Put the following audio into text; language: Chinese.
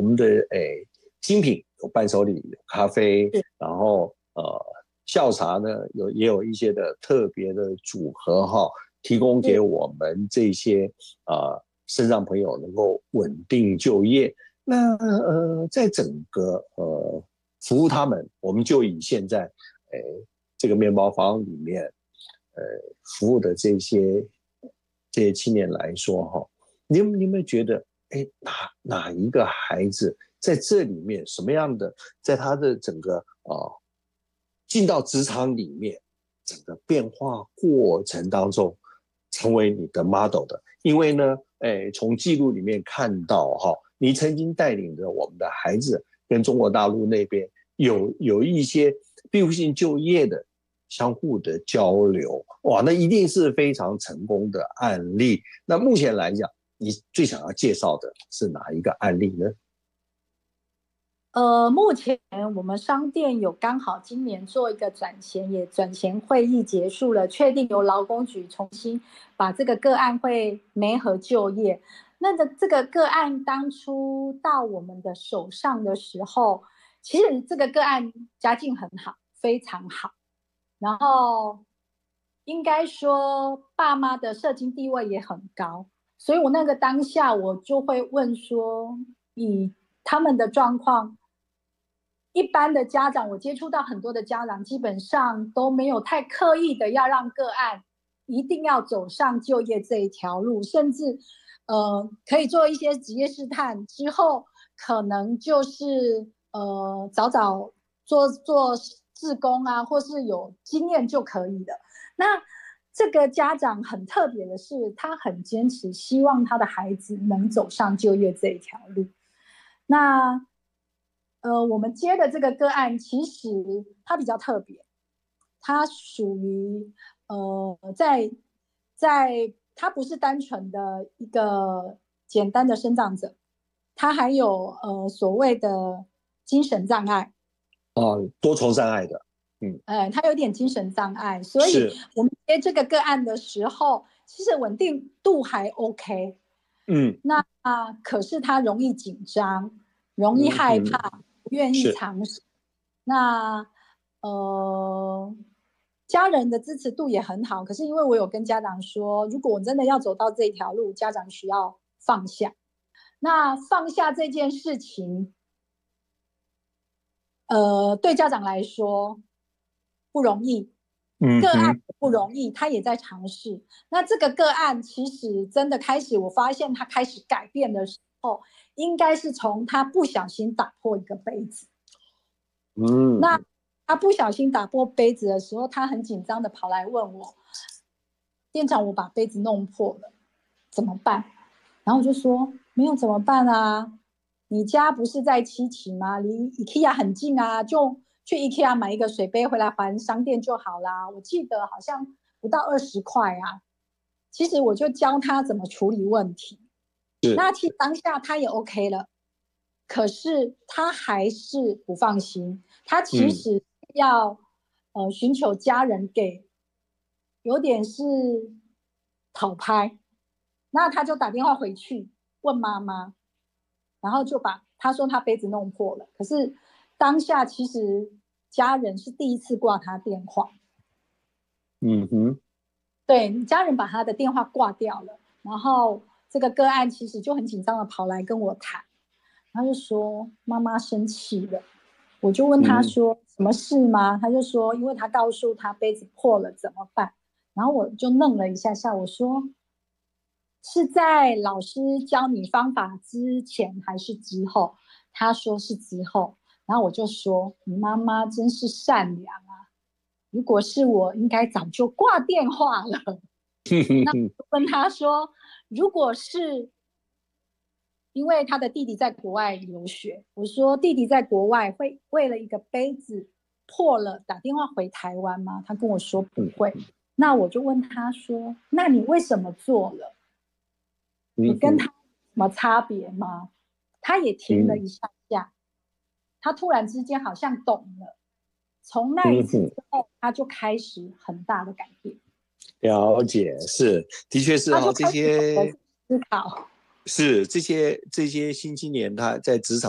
我们的精品有伴手礼，有咖啡，然后下午茶呢也有一些的特别的组合哈，提供给我们这些身障朋友能够稳定就业。那在整个服务他们，我们就以现在这个面包房里面服务的这些青年来说哈，你有没有觉得哪一个孩子在这里面什么样的，在他的整个进到职场里面整个变化过程当中成为你的 model 的？因为呢从记录里面看到哈，你曾经带领着我们的孩子跟中国大陆那边有一些庇护性就业的相互的交流，哇，那一定是非常成功的案例。那目前来讲，你最想要介绍的是哪一个案例呢？ 目前我们商店有刚好今年做一个转衔，也转衔会议结束了，确定由劳工局重新把这个个案会媒合就业。那这个个案当初到我们的手上的时候，其实这个个案家境很好，非常好，然后应该说爸妈的社经地位也很高，所以我那个当下我就会问说，以他们的状况，一般的家长，我接触到很多的家长，基本上都没有太刻意的要让个案一定要走上就业这一条路，甚至可以做一些职业试探之后，可能就是早早做志工啊，或是有经验就可以了。那这个家长很特别的是，他很坚持，希望他的孩子能走上就业这一条路。那我们接的这个个案，其实它比较特别，它属于它不是单纯的一个简单的生长者，它还有所谓的精神障碍多重障碍的， 它有点精神障碍，所以是， 我们接这个个案的时候，其实稳定度还 OK，那可是他容易紧张，容易害怕，不愿意尝试。那家人的支持度也很好，可是因为我有跟家长说，如果我真的要走到这一条路，家长需要放下。那放下这件事情，对家长来说不容易，个案不容易，他也在尝试。那这个个案其实真的开始，我发现他开始改变的时候，应该是从他不小心打破一个杯子。那他不小心打破杯子的时候，他很紧张的跑来问我，店长，我把杯子弄破了，怎么办？然后我就说没有怎么办啊，你家不是在七期吗？离 IKEA 很近啊，就去 IKEA 买一个水杯回来还商店就好啦。我记得好像不到20块啊。其实我就教他怎么处理问题。那其实当下他也 OK 了，可是他还是不放心。他其实要寻求家人给，有点是讨拍。那他就打电话回去问妈妈，然后就把他说他杯子弄破了，可是当下其实家人是第一次挂他电话，对，家人把他的电话挂掉了，然后这个个案其实就很紧张的跑来跟我谈，他就说妈妈生气了，我就问他说什么事吗？他就说因为他告诉他杯子破了怎么办，然后我就愣了一下下，我说是在老师教你方法之前还是之后？他说是之后，然后我就说你妈妈真是善良啊，如果是我应该早就挂电话了。那我问他说如果是因为他的弟弟在国外留学，我说弟弟在国外会为了一个杯子破了打电话回台湾吗？他跟我说不会。那我就问他说那你为什么做了？你跟他有什么差别吗？他也停了一下下，他突然之间好像懂了。从那一次之后，他就开始很大的改变。 了解，是，的确是哈，这些思考是这些新青年他在职场